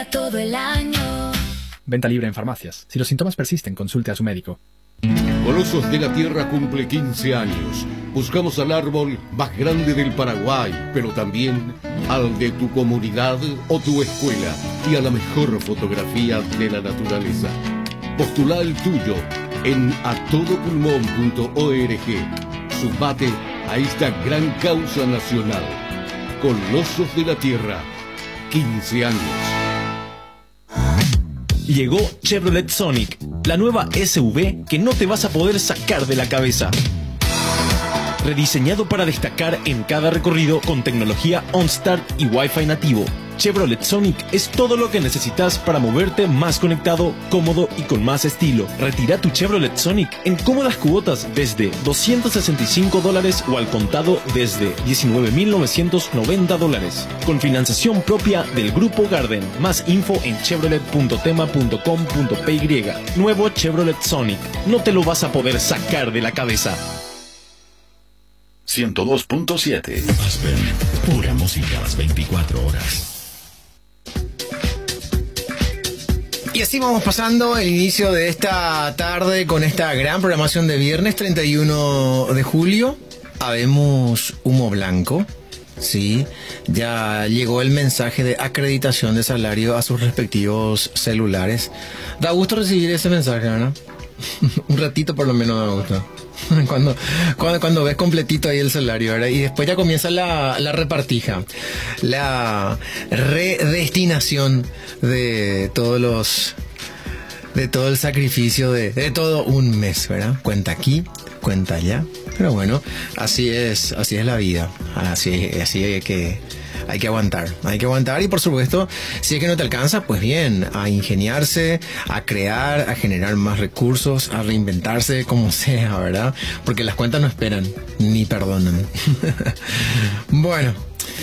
todo el año. Venta libre en farmacias. Si los síntomas persisten, consulte a su médico. Colosos de la Tierra cumple 15 años. Buscamos al árbol más grande del Paraguay, pero también al de tu comunidad o tu escuela y a la mejor fotografía de la naturaleza. Postula el tuyo en atodopulmón.org. Sumate a esta gran causa nacional. Colosos de la Tierra, 15 años. Llegó Chevrolet Sonic, la nueva SUV que no te vas a poder sacar de la cabeza. Rediseñado para destacar en cada recorrido con tecnología OnStart y Wi-Fi nativo, Chevrolet Sonic es todo lo que necesitas para moverte más conectado, cómodo y con más estilo. Retira tu Chevrolet Sonic en cómodas cuotas desde $265 o al contado desde $19,990. Con financiación propia del Grupo Garden. Más info en chevrolet.tema.com.py. Nuevo Chevrolet Sonic. No te lo vas a poder sacar de la cabeza. 102.7 Aspen, pura música las 24 horas. Y así vamos pasando el inicio de esta tarde con esta gran programación de viernes 31 de julio. Habemos humo blanco. Sí, ya llegó el mensaje de acreditación de salario a sus respectivos celulares. Da gusto recibir ese mensaje, ¿no? Un ratito por lo menos da gusto. Cuando ves completito ahí el salario, ¿verdad? Y después ya comienza la repartija, la redestinación de todo el sacrificio de todo un mes, ¿verdad? Cuenta aquí, cuenta allá. Pero bueno, así es la vida. Así hay que aguantar y por supuesto, si es que no te alcanza, pues bien, a ingeniarse, a crear, a generar más recursos, a reinventarse como sea, ¿verdad? Porque las cuentas no esperan, ni perdonan. Bueno,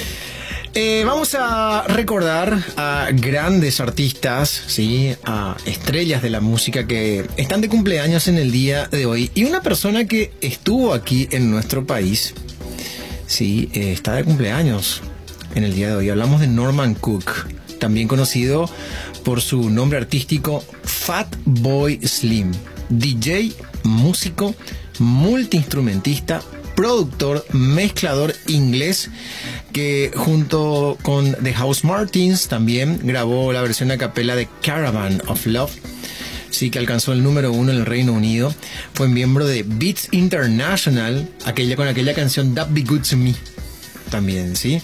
vamos a recordar a grandes artistas, ¿sí? A estrellas de la música que están de cumpleaños en el día de hoy. Y una persona que estuvo aquí en nuestro país, sí, está de cumpleaños en el día de hoy. Hablamos de Norman Cook, también conocido por su nombre artístico Fatboy Slim. DJ, músico, multiinstrumentista, productor, mezclador inglés, que junto con The House Martins también grabó la versión a capela de Caravan of Love, sí, que alcanzó el número 1 en el Reino Unido. Fue miembro de Beats International, con aquella canción That Be Good to Me también, sí.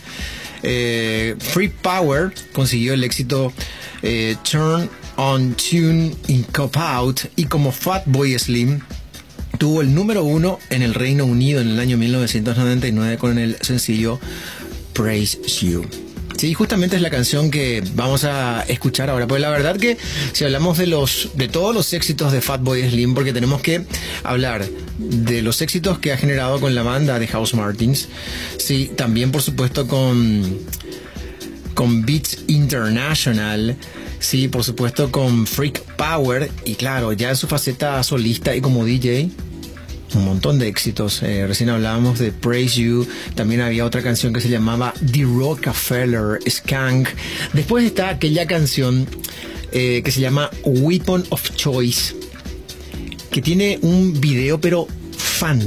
Free Power consiguió el éxito Turn on Tune in Cop Out, y como Fatboy Slim tuvo el número 1 en el Reino Unido en el año 1999 con el sencillo Praise You. Sí, justamente es la canción que vamos a escuchar ahora. Pues la verdad que si hablamos de todos los éxitos de Fatboy Slim, porque tenemos que hablar de los éxitos que ha generado con la banda de House Martins, sí, también por supuesto con Beats International, sí, por supuesto con Freak Power, y claro, ya en su faceta solista y como DJ, un montón de éxitos. Recién hablábamos de Praise You. También había otra canción que se llamaba The Rockefeller Skank. Después está aquella canción que se llama Weapon of Choice, que tiene un video pero fantástico.